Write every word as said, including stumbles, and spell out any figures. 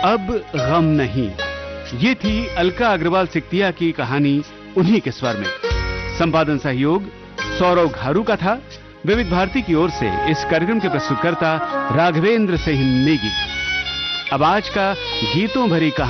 अब गम नहीं। ये थी अलका अग्रवाल सिकतिया की कहानी उन्हीं के स्वर में। संपादन सहयोग सौरव घारू का था। विविध भारती की ओर से इस कार्यक्रम के प्रस्तुतकर्ता राघवेंद्र सिंह नेगी। अब आज का गीतों भरी कहानी